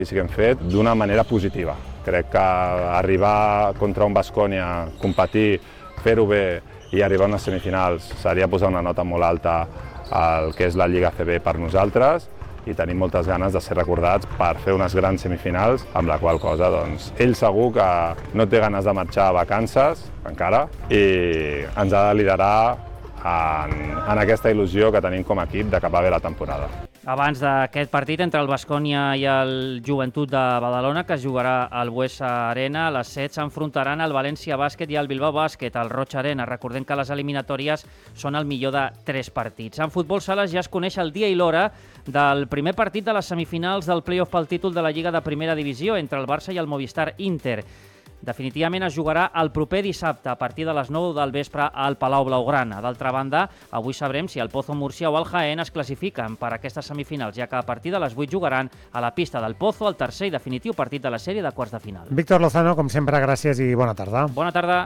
I sí que hem fet d'una manera positiva. Crec que arribar contra un Baskonia, competir, fer-ho bé i arribar a unes semifinals seria posar una nota molt alta al que és la Lliga ACB per nosaltres i tenim moltes ganes de ser recordats per fer unes grans semifinals, amb la qual cosa ell segur que no té ganes de marxar a vacances encara i ens ha de liderar en aquesta il·lusió que tenim com a equip de acabar bé la temporada. Abans d'aquest partit entre el Baskonia i el Joventut de Badalona, que es jugarà al Buesa Arena, a les 7 s'enfrontaran el València Bàsquet i el Bilbao Bàsquet al Roig Arena. Recordem que les eliminatòries són el millor de 3 partits. En futbol sala ja es coneix el dia i l'hora del primer partit de les semifinals del play-off pel títol de la Lliga de Primera Divisió entre el Barça i el Movistar Inter. Definitivament es jugarà el proper dissabte a partir de les 9 del vespre al Palau Blaugrana. D'altra banda, avui sabrem si el Pozo Murcia o el Jaén es classifiquen per a aquestes semifinals, ja que a partir de les 8 jugaran a la pista del Pozo el tercer i definitiu partit de la sèrie de quarts de final. Víctor Lozano, com sempre, gràcies i bona tarda. Bona tarda.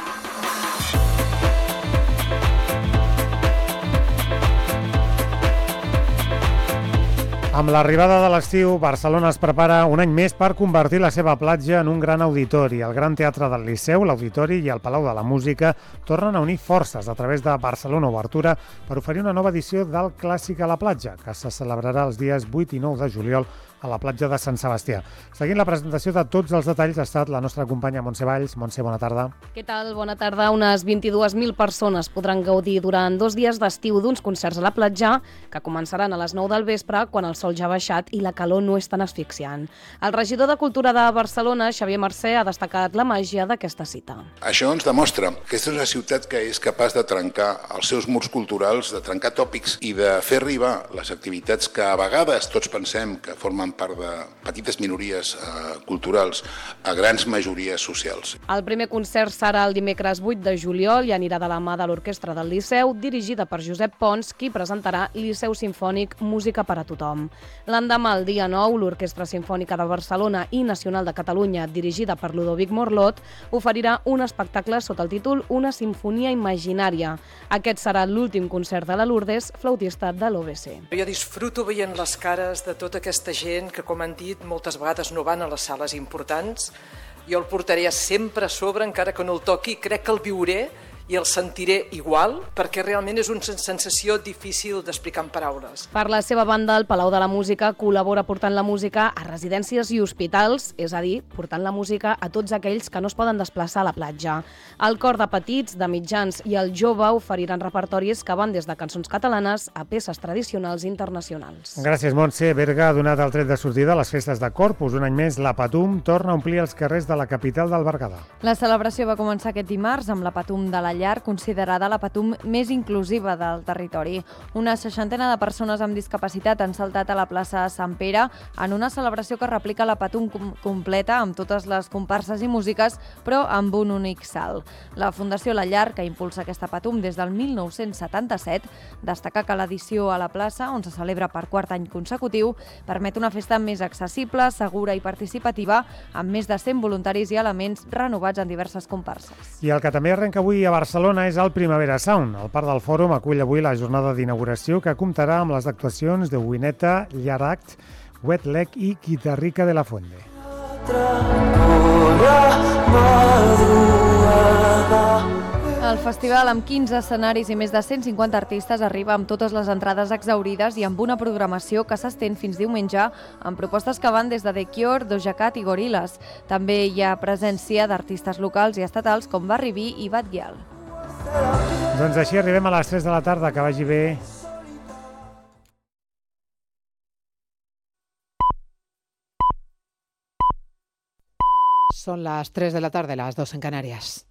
Amb l'arribada de l'estiu, Barcelona es prepara un any més per convertir la seva platja en un gran auditori. El Gran Teatre del Liceu, l'Auditori i el Palau de la Música tornen a unir forces a través de Barcelona Obertura per oferir una nova edició del Clàssic a la platja, que se celebrarà els dies 8 i 9 de juliol a la platja de Sant Sebastià. Seguint la presentació de tots els detalls ha estat la nostra companya Montse Valls. Montse, bona tarda. Què tal? Bona tarda. Unes 22.000 persones podran gaudir durant 2 dies d'estiu d'uns concerts a la platja que començaran a les 9 del vespre quan el sol ja ha baixat i la calor no és tan asfixiant. El regidor de Cultura de Barcelona, Xavier Mercè, ha destacat la màgia d'aquesta cita. Això ens demostra que aquesta és una ciutat que és capaç de trencar els seus murs culturals, de trencar tòpics i de fer arribar les activitats que a vegades tots pensem que formen part de petites minories culturals a grans majories socials. El primer concert serà el dimecres 8 de juliol i anirà de la mà de l'Orquestra del Liceu, dirigida per Josep Pons, qui presentarà Liceu Simfònic Música per a tothom. L'endemà, el dia 9, l'Orquestra Simfònica de Barcelona i Nacional de Catalunya, dirigida per Ludovic Morlot, oferirà un espectacle sota el títol Una Simfonia Imaginària. Aquest serà l'últim concert de la Lourdes, flautista de l'OBC. Jo disfruto veient les cares de tota aquesta gent que, com han dit, moltes vegades no van a les sales importants. Jo el portaré sempre a sobre, encara que no el toqui, crec que el viuré i el sentiré igual, perquè realment és una sensació difícil d'explicar en paraules. Per la seva banda, el Palau de la Música col·labora portant la música a residències i hospitals, és a dir, portant la música a tots aquells que no es poden desplaçar a la platja. El cor de petits, de mitjans i el jove oferiran repertoris que van des de cançons catalanes a peces tradicionals internacionals. Gràcies, Montse. Berga ha donat el tret de sortida a les festes de Corpus. Un any més, la Patum torna a omplir els carrers de la capital del Berguedà. La celebració va començar aquest dimarts amb la Patum de la Llar, considerada la Patum més inclusiva del territori. Una 60 de persones amb discapacitat han saltat a la plaça Sant Pere en una celebració que replica la Patum completa amb totes les comparses i músiques, però amb un únic salt. La Fundació La Llar, que impulsa aquesta Patum des del 1977, destaca que l'edició a la plaça, on se celebra per quart any consecutiu, permet una festa més accessible, segura i participativa, amb més de 100 voluntaris i elements renovats en diverses comparses. I el que també arrenca avui a Barcelona és el Primavera Sound. El Parc del Fòrum acull avui la jornada d'inauguració que comptarà amb les actuacions de Wineta, Llaract, Wet Leg i Guitarrica de la Fuente. El festival, amb 15 escenaris i més de 150 artistes, arriba amb totes les entrades exhaurides i amb una programació que s'estén fins diumenge, amb propostes que van des de The Cure, Doja Cat i Gorillaz. També hi ha presència d'artistes locals i estatals com Barry B i Bad Gyal. Doncs així arribem a les 3 de la tarda. Que vagi bé. Son las 3 de la tarde, las 2 en Canarias.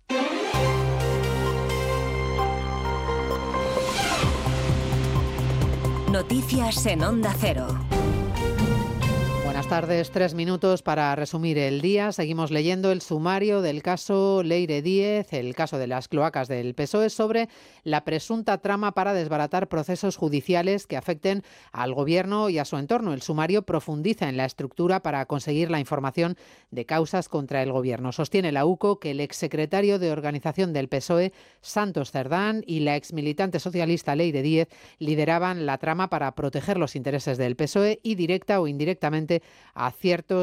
Noticias en Onda Cero. Buenas tardes, 3 minutos para resumir el día. Seguimos leyendo el sumario del caso Leire Díez, el caso de las cloacas del PSOE, sobre la presunta trama para desbaratar procesos judiciales que afecten al Gobierno y a su entorno. El sumario profundiza en la estructura para conseguir la información de causas contra el Gobierno. Sostiene la UCO que el exsecretario de Organización del PSOE, Santos Cerdán, y la exmilitante socialista Leire Díez lideraban la trama para proteger los intereses del PSOE y directa o indirectamente a ciertos